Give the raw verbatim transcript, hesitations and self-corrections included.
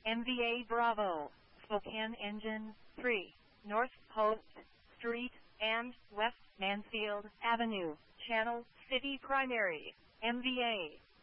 M V A Bravo, Spokane Engine, three, North Post Street, and West Mansfield Avenue, Channel City Primary, M V A.